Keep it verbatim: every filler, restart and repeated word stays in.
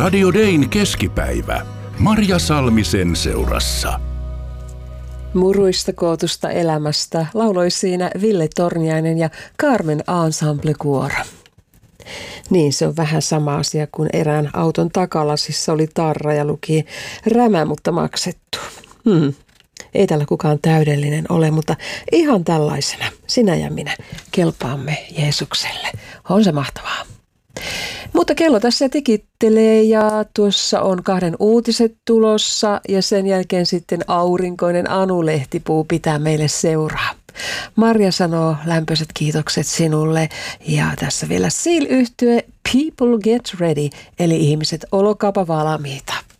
Radio Dayn keskipäivä. Marja Salmisen seurassa. Muruista kootusta elämästä lauloi siinä Ville Torniainen ja Carmen Ensemble Kuoro. Niin, se on vähän sama asia kuin erään auton takalasissa oli tarra ja luki rämä, mutta maksettu. Hmm. Ei tällä kukaan täydellinen ole, mutta ihan tällaisena sinä ja minä kelpaamme Jeesukselle. On se mahtavaa. Mutta kello tässä tikittelee ja tuossa on kahden uutiset tulossa ja sen jälkeen sitten aurinkoinen Anu-lehtipuu pitää meille seuraa. Marja sanoo lämpöiset kiitokset sinulle ja tässä vielä Seal-yhtye People Get Ready, eli ihmiset olkaapa valmiita.